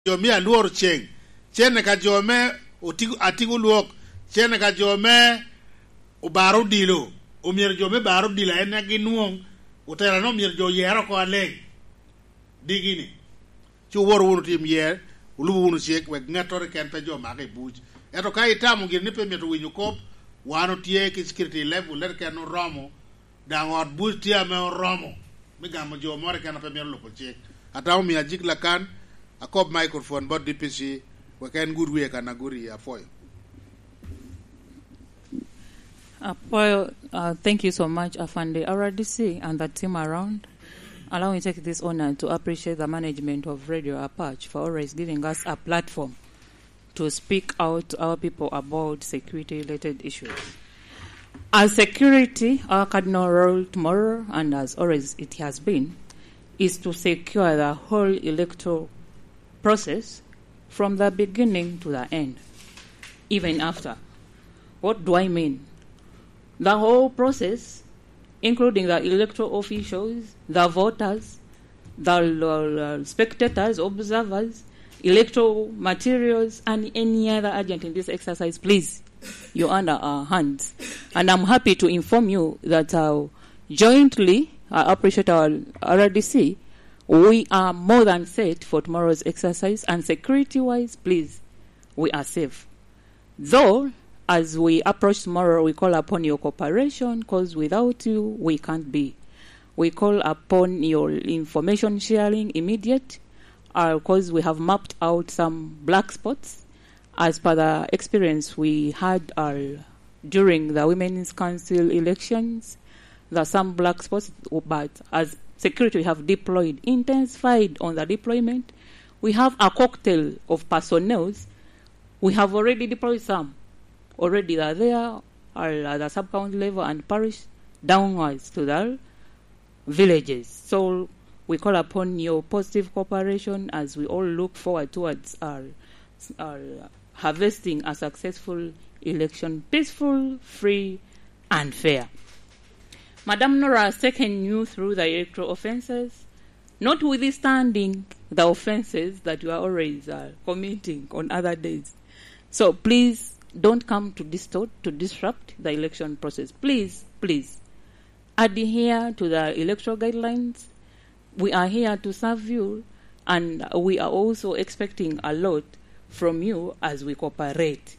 jomia luor cheng chen ka jome atigu luok chen ka jome ubaro dilo umier jome baro dila en gi nuong utera no mier jo yero ko aleng digini chu wor wonu tim yer ulu wonu chek we ngatore ken pe joma ke buch eto kai tamu gir ni pe meto winyu kop wano tie ki security level ler ken romo dangor buch tie me romo mi gamo jo more ken pe mer lopo chek ataw mi ajik lakan akop microphone bot DPC we ken good we kana guri afoy Apoyo, thank you so much, Afande RDC and the team around. Allow me to take this honor to appreciate the management of Radio Apache for always giving us a platform to speak out to our people about security-related issues. As security, our cardinal role tomorrow, and as always it has been, is to secure the whole electoral process from the beginning to the end, even after. What do I mean? The whole process, including the electoral officials, the voters, the spectators, observers, electoral materials, and any other agent in this exercise, please, you're under our hands. And I'm happy to inform you that jointly, I appreciate our RDC, we are more than set for tomorrow's exercise, and security-wise, please, we are safe. Though, as we approach tomorrow, we call upon your cooperation, because without you, we can't be. We call upon your information sharing immediate, because we have mapped out some black spots. As per the experience we had during the Women's Council elections, there are some black spots, but as security we have deployed, intensified on the deployment. We have a cocktail of personnel. We have already deployed some. Already they are there at the sub-county level and parish downwards to the villages. So we call upon your positive cooperation as we all look forward towards our harvesting a successful election, peaceful, free, and fair. Madam Nora has taken you through the electoral offences, notwithstanding the offences that you are always committing on other days. So please, don't come to distort, to disrupt the election process. Please, please, adhere to the electoral guidelines. We are here to serve you, and we are also expecting a lot from you as we cooperate.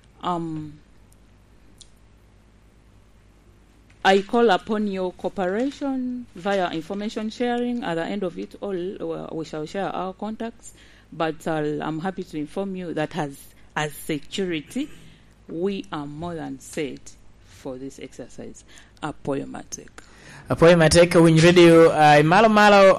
I call upon your cooperation via information sharing. At the end of it all, we shall share our contacts, but I'm happy to inform you that as security, we are more than set for this exercise. Apoyo Matek win radio malo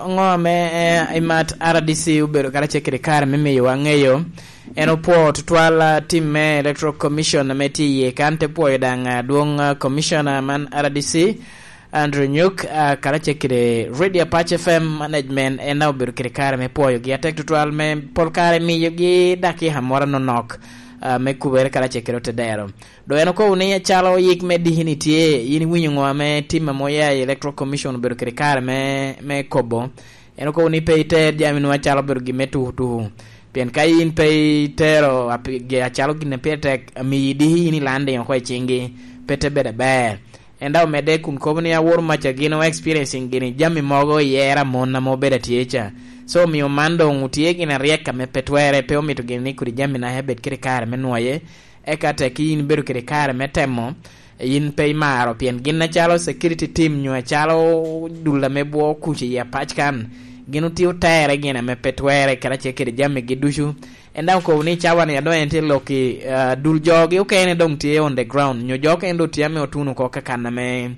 ngome imat RDC ubero kala chekere kar meme yo angeyo eno po tutwala team electoral commission meti ye kante po dang duong commissioner man RDC Andrew Nyuk kala chekere Radio Apache FM management ena ubero kere kar me po yo giatek tutwal me polkare mi yo gi daki hamora no nok me kubere kala chekero tedero do eno ko unia chalo yik me dihini tie yini winyo ngwame team moya electoral commission bero kere kar me kobo eno ko uni peite jami no chalo bero gi metu tu pien kai in peitero apige chalo gine petek mi dihini lande ko chingi pete bede be enda mede kun ko ni awor macha gino experiencing gini jami mogo yera monna mo bede tiecha so mi mando ngutie gina rieka me petwere pe omito gini kuri jami na hebet kire kare menwaye ekate kin beru kire kare metemo yin pe maro pien gina chalo security team nywa chalo dulla mebo kuchi ya pachkan ginu tiu tere gina me petwere kala chekire jami gidushu enda ko ni chawan ya do ente loki dul jogi ukene dong tie on the ground nyo joke endo tiame otunu ko kakana me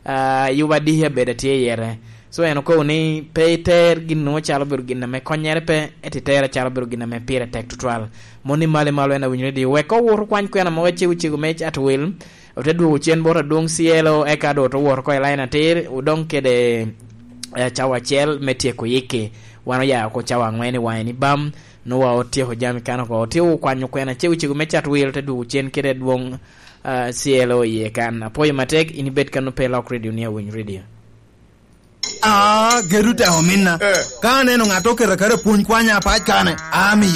yubadi hebede tie yere so eno ko ni peter ginno chalo ber ginna me konyere pe etitera chalo ber ginna me pire tek tutwal moni male ena winyre di we ko wor kwan kwena mo weche uchi go mech at will otedu chen bora dong cielo e ka do to wor ko elaina tir udong kede chawa chel metie ko yike wano ya ko chawa ngweni wani bam no wa otie ho jami kana ko otie kwanyo kwena che uchi go mech at will tedu chen kede dwong cielo ye kan Apoyo Matek inibet kanu pe lock radio near win radio. gerute omina. Kane no ng'ato kere puonj kwanya pach kane. Ami